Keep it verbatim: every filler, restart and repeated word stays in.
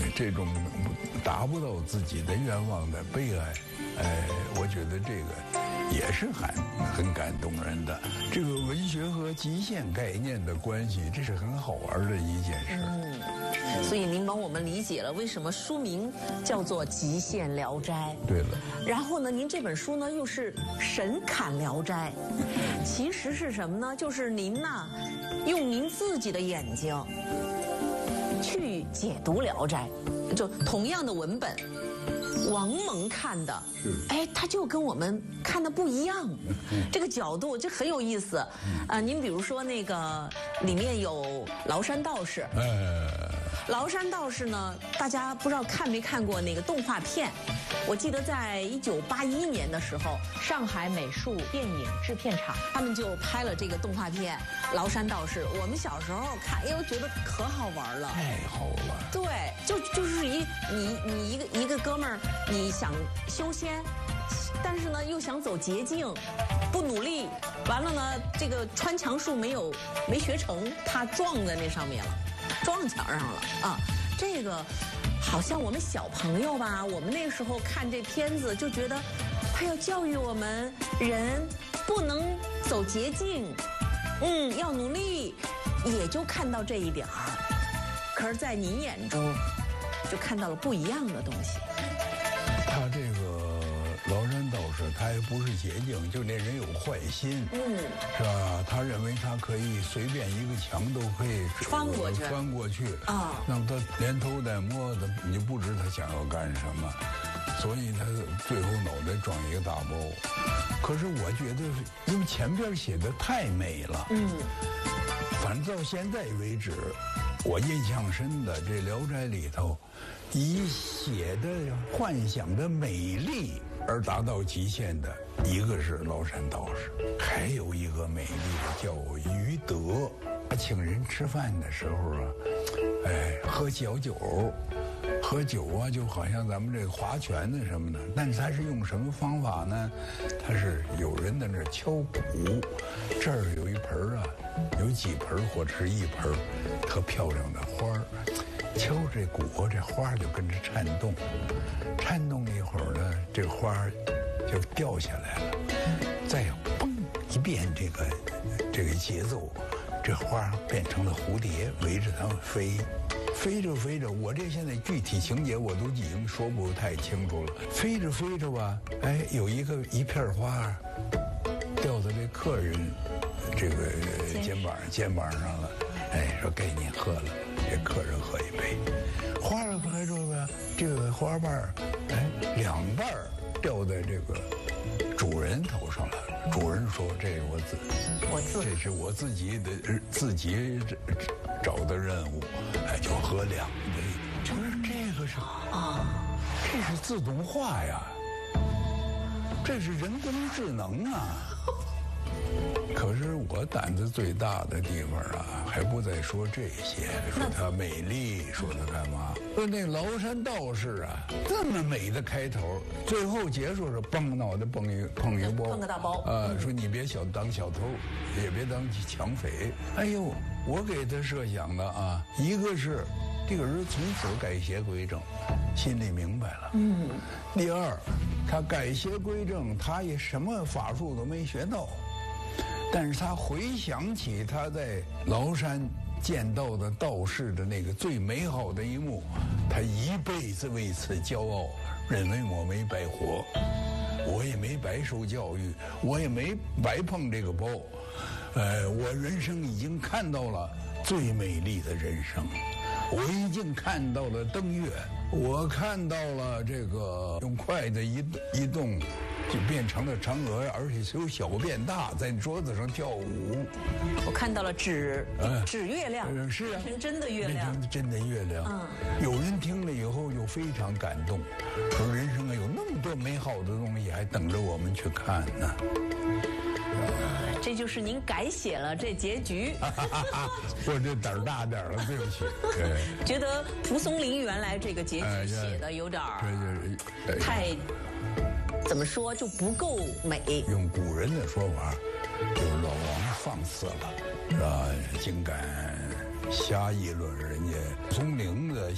这种达不到自己的愿望的悲哀，哎，我觉得这个也是很很感动人的。这个文学和极限概念的关系，这是很好玩的一件事。 嗯，所以您帮我们理解了为什么书名叫做《极限聊斋》。 对了。 然后呢，您这本书呢又是神侃聊斋，其实是什么呢？就是您呐，用您自己的眼睛去解读《聊斋》，就同样的文本。王蒙看的，哎，他就跟我们看的不一样，这个角度就很有意思。啊、呃，您比如说那个里面有崂山道士，崂山道士呢，大家不知道看没看过那个动画片？我记得在一九八一年的时候，上海美术电影制片厂他们就拍了这个动画片《崂山道士》。我们小时候看，哎呦，觉得可好玩了， 太好了。 对，就就是一你你一个一个哥们儿，你想修仙，但是呢又想走捷径，不努力，完了呢这个穿墙术没有没学成，他撞在那上面了，撞墙上了啊，这个。好像我们小朋友吧，我们那个时候看这片子就觉得，他要教育我们人不能走捷径，嗯，要努力，也就看到这一点儿。可是，在您眼中，就看到了不一样的东西。 他这个崂山道士，他也不是捷径，就那人有坏心，嗯，是吧？他认为他可以随便一个墙都可以穿过去， 穿过去啊，让他连头带摸的，你就不知他想要干什么，所以他最后脑袋装一个大包。可是我觉得，因为前边写的太美了，嗯，反正到现在为止，我印象深的这《聊斋》里头，以写的幻想的美丽而达到极限的，一个是崂山道士，还有一个美丽的叫于德。请人吃饭的时候啊，哎，喝小酒，喝酒啊，就好像咱们这个划拳的什么的，但是他是用什么方法呢？他是有人在那儿敲鼓，这儿有一盆啊，有几盆或者是一盆特漂亮的花儿，敲这鼓，这花就跟着颤动，颤动一会儿呢，这花就掉下来了，再嘣一变这个这个节奏，这花变成了蝴蝶，围着它们飞。飞着飞着，我这现在具体情节我都已经说不太清楚了。飞着飞着吧，哎，有一个一片花掉到这客人这个肩膀肩膀上了，哎，说给您喝了，这客人喝一杯。花儿喝着吧，这个花瓣哎，两瓣掉在这个主人头上了。主人说：“这是我自，我自，这是我自己的自己找的任务，哎，就喝两杯。就是这个是啊，这是自动化呀，这是人工智能啊。可是我胆子最大的地方啊，还不在说这些，说它美丽，说它干嘛？说那崂山道士啊，这么美的开头，最后结束是嘣脑袋蹦一碰一包， 碰个大包啊！说你别小当小偷，也别当抢匪。哎呦，我给他设想的啊，一个是这个人从此改邪归正，心里明白了。嗯。第二，他改邪归正，他也什么法术都没学到。但是他回想起他在崂山见到的道士的那个最美好的一幕，他一辈子为此骄傲，认为我没白活，我也没白受教育，我也没白碰这个包，呃，我人生已经看到了最美丽的人生，我已经看到了登月，我看到了这个用筷子一一动就变成了嫦娥，而且由小变大，在桌子上跳舞。 我看到了指、嗯、指月亮， 是啊， 变成真的月亮， 变成真的月亮。嗯，有人听了以后就非常感动，说人生啊有那么多美好的东西还等着我们去看呢。 这就是您改写了这结局。 我这胆儿大点了，对不起。 觉得蒲松龄原来这个结局写的有点儿太。怎么说就不够美？ 用古人的说法，就是老王放肆了，是吧？竟敢瞎议论人家。松龄的